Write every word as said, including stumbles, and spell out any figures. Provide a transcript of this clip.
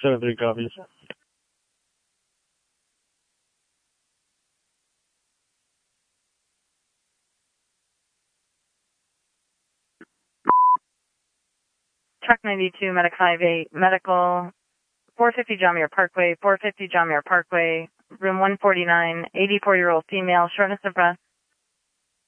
seven three copies. Truck ninety-two, Medic five eight, Medical, four fifty John Muir Parkway, four fifty John Muir Parkway, room one forty-nine, eighty-four-year-old female, shortness of breath,